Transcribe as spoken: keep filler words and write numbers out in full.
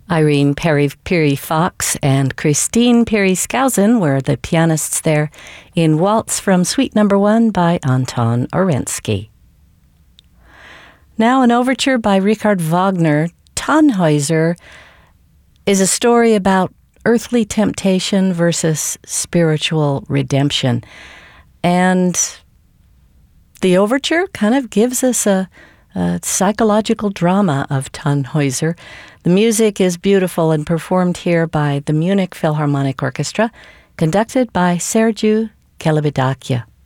Irene Perry Piri Fox and Christine Piri Skousen were the pianists there in Waltz from Suite Number One by Anton Orensky. Now an overture by Richard Wagner. Tannhäuser is a story about earthly temptation versus spiritual redemption. And the overture kind of gives us a, a psychological drama of Tannhäuser. The music is beautiful and performed here by the Munich Philharmonic Orchestra, conducted by Sergiu Celibidache.